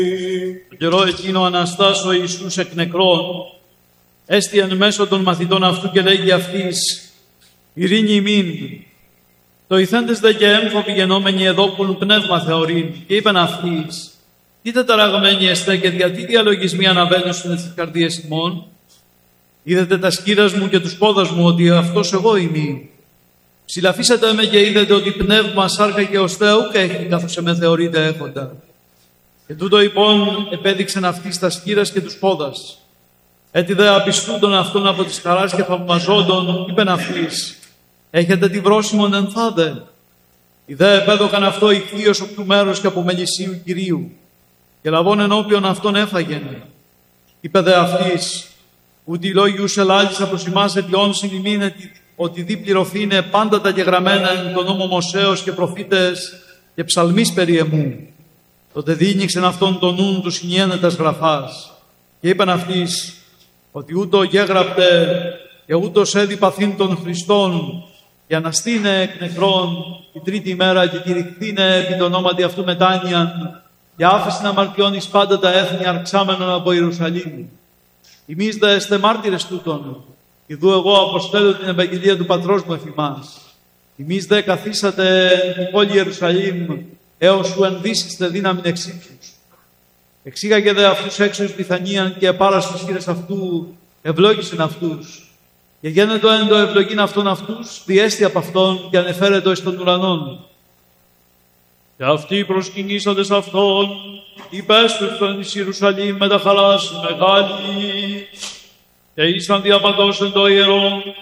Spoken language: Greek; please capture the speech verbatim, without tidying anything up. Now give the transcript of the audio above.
Το καιρό εκείνο Αναστάς ο Ιησούς εκ νεκρών έστι εν μέσω των μαθητών αυτού και λέγει αυτής ειρήνη ημίν. Το ηθέντες δε και έμφοβοι γενόμενοι εδώ πουλουν πνεύμα θεωρήν και είπεν αυτής τι τεταραγμένοι εστέ και γιατί διαλογισμοί αναβαίνουν στις καρδίες ημών. Είδετε τα σκύρας μου και τους πόδας μου ότι αυτός εγώ είμαι. Συλλαφίσατε με και είδετε ότι πνεύμα σάρκα και οστέα ούκ έχει καθώς εμέ θεωρείτε έχοντα. Και τούτο λοιπόν επέδειξεν αυτής τα σκύρας και τους πόδας. Έτσι δε απιστούντον αυτόν από τις χαράς και θαυμαζόντων είπεν αυτής έχετε τη βρώσιμον ενθάδε. Οι δε επέδωκαν αυτό ηχθείος οπτού μέρους και από μελισσίου Κυρίου. Και λαβών ενώπιον αυτόν έφαγεν. Είπε δε αυτής ούτε οι λόγοι ους ελάλησα προς ημάς αιτιών συνημείνε ότι δι πληρωθήνε πάντα τα γεγραμμένα εν τον νόμο Μωσέως και προφήτες και ψαλμής περί εμού. Τότε δίνηξεν αυτόν τον νουν του συνιένετας γραφάς. Και είπαν αυτής ότι ούτω γέγραπτε και ούτως έδι παθήν των Χριστών και αναστήνε εκ νεκρών η τρίτη ημέρα και κηρυχθήνε επί το ονόματι αυτού μετάνοιαν και άφησιν αμαρτιών εις πάντα τα έθνη αρξάμενον από Ιερουσαλήμ. Ημείς δε εστε μάρτυρες τούτων, ιδού εγώ αποστέλω την επαγγελία του πατρός μου εφ' ημάς. Ημείς δε καθίσατε την πόλη Ιερουσαλήμ, έως σου ενδύσιστε δύναμην εξύψους. Εξήγαγε δε αυτούς έξω εις Βηθανίαν και επάρασε τις χείλες αυτού, ευλόγησεν αυτούς. Και γένετο εν το ευλογήν αυτών αυτούς, διέστη από αυτόν και ανεφέρετο εις των ουρανών. Και αυτοί προσκυνήσαντες αυτόν, υπέστρεψαν εις Ιερουσαλήμ με τα χαράς μεγάλη, και ήσαν διαπαντός εν το ιερό,